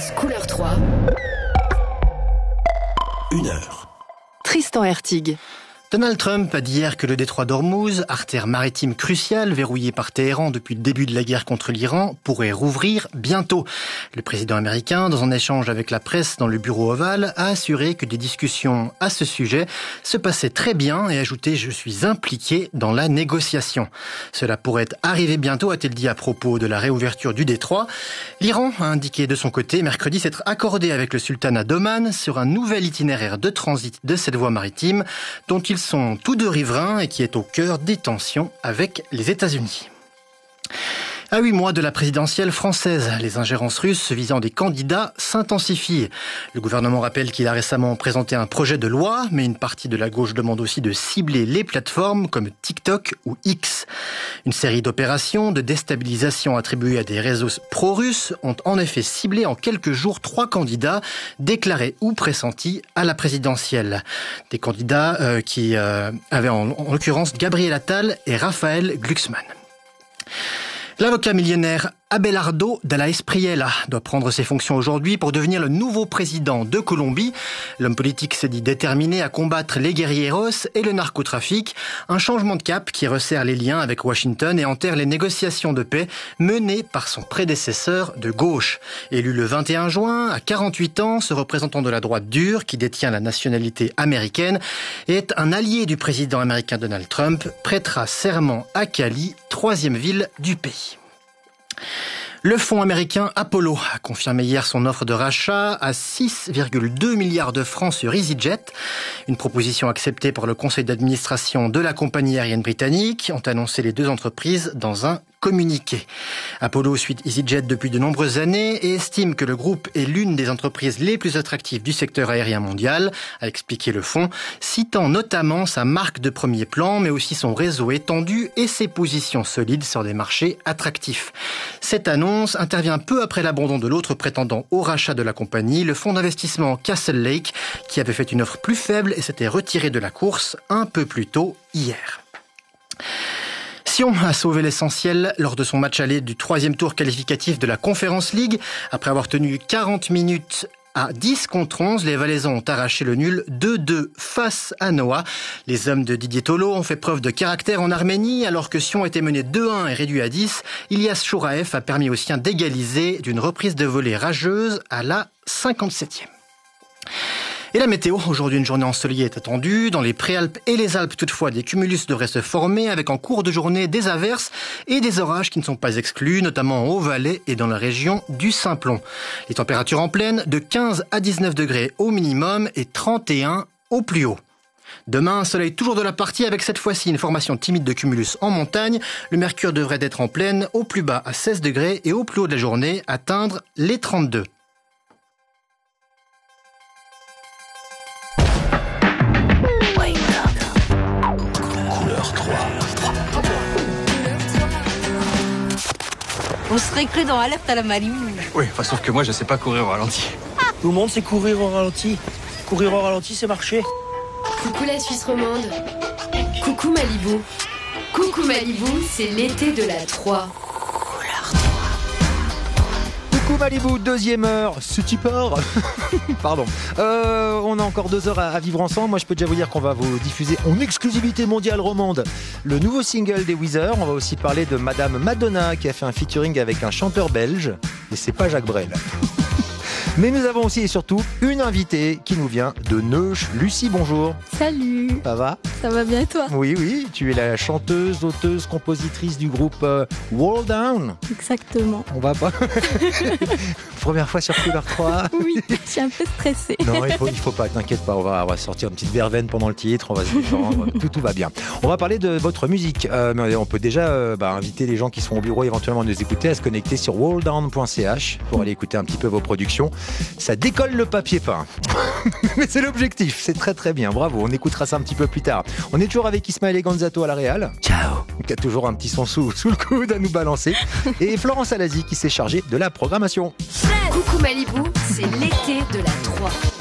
couleur 3. 1 heure. Tristan Hertig. Donald Trump a dit hier que le détroit d'Ormuz, artère maritime cruciale verrouillée par Téhéran depuis le début de la guerre contre l'Iran, pourrait rouvrir bientôt. Le président américain, dans un échange avec la presse dans le bureau ovale, a assuré que des discussions à ce sujet se passaient très bien et ajouté « Je suis impliqué dans la négociation ». Cela pourrait arriver bientôt, a-t-il dit à propos de la réouverture du détroit. L'Iran a indiqué de son côté mercredi s'être accordé avec le sultanat d'Oman sur un nouvel itinéraire de transit de cette voie maritime dont ils sont tous deux riverains et qui est au cœur des tensions avec les États-Unis. À 8 mois de la présidentielle française, les ingérences russes visant des candidats s'intensifient. Le gouvernement rappelle qu'il a récemment présenté un projet de loi, mais une partie de la gauche demande aussi de cibler les plateformes comme TikTok ou X. Une série d'opérations de déstabilisation attribuées à des réseaux pro-russes ont en effet ciblé en quelques jours 3 candidats déclarés ou pressentis à la présidentielle. Des candidats qui avaient en l'occurrence Gabriel Attal et Raphaël Glucksmann. L'avocat millionnaire Abelardo Della Espriella doit prendre ses fonctions aujourd'hui pour devenir le nouveau président de Colombie. L'homme politique s'est dit déterminé à combattre les guerrilleros et le narcotrafic. Un changement de cap qui resserre les liens avec Washington et enterre les négociations de paix menées par son prédécesseur de gauche. Élu le 21 juin, à 48 ans, ce représentant de la droite dure qui détient la nationalité américaine est un allié du président américain Donald Trump, prêtera serment à Cali, 3e ville du pays. Le fonds américain Apollo a confirmé hier son offre de rachat à 6,2 milliards de francs sur EasyJet. Une proposition acceptée par le conseil d'administration de la compagnie aérienne britannique, ont annoncé les deux entreprises dans un communiqué. Apollo suit EasyJet depuis de nombreuses années et estime que le groupe est l'une des entreprises les plus attractives du secteur aérien mondial, a expliqué le fonds, citant notamment sa marque de premier plan, mais aussi son réseau étendu et ses positions solides sur des marchés attractifs. Cette annonce intervient peu après l'abandon de l'autre prétendant au rachat de la compagnie, le fonds d'investissement Castle Lake, qui avait fait une offre plus faible et s'était retiré de la course un peu plus tôt hier. Sion a sauvé l'essentiel lors de son match aller du 3e tour qualificatif de la Conference League. Après avoir tenu 40 minutes à 10 contre 11, les Valaisans ont arraché le nul 2-2 face à Noah. Les hommes de Didier Tolo ont fait preuve de caractère en Arménie, alors que Sion était mené 2-1 et réduit à 10. Ilyas Chouraev a permis aux siens d'égaliser d'une reprise de volée rageuse à la 57e. Et la météo, aujourd'hui une journée ensoleillée est attendue. Dans les Préalpes et les Alpes, toutefois, des cumulus devraient se former avec en cours de journée des averses et des orages qui ne sont pas exclus, notamment en Haut-Valais et dans la région du Simplon. Les températures en pleine de 15 à 19 degrés au minimum et 31 au plus haut. Demain, un soleil toujours de la partie avec cette fois-ci une formation timide de cumulus en montagne. Le mercure devrait être en pleine au plus bas à 16 degrés et au plus haut de la journée atteindre les 32. On serait cru dans Alerte à la Malibu. Oui, sauf que moi, je sais pas courir au ralenti. Tout le monde sait courir au ralenti. Courir au ralenti, c'est marcher. Coucou la Suisse romande. Coucou Malibu. Coucou Malibu, c'est l'été de la 3. Coucou Malibu, 2e heure, c'est super. Pardon. On a encore 2 heures à vivre ensemble. Moi, je peux déjà vous dire qu'on va vous diffuser en exclusivité mondiale romande le nouveau single des Weezer. On va aussi parler de Madame Madonna qui a fait un featuring avec un chanteur belge. Et c'est pas Jacques Brel. Mais nous avons aussi et surtout une invitée qui nous vient de Neuch. Lucie, bonjour. Salut. Ça va ? Ça va bien et toi ? Oui, tu es la chanteuse, auteuse, compositrice du groupe Wall Down. Exactement. On va pas... Première fois sur Couleur 3. Oui, je suis un peu stressée. Non, il faut pas, t'inquiète pas, on va sortir une petite verveine pendant le titre, on va se détendre, tout va bien. On va parler de votre musique, mais on peut déjà inviter les gens qui sont au bureau éventuellement à nous écouter à se connecter sur walldown.ch pour aller écouter un petit peu vos productions. Ça décolle le papier peint. Mais c'est l'objectif, c'est très très bien, bravo, on écoutera ça un petit peu plus tard. On est toujours avec Ismaël Ganzato à la Réal. Ciao. Qui a toujours un petit son sous le coude à nous balancer. Et Florence Alazi qui s'est chargée de la programmation. Coucou Malibu, c'est l'été de la 3.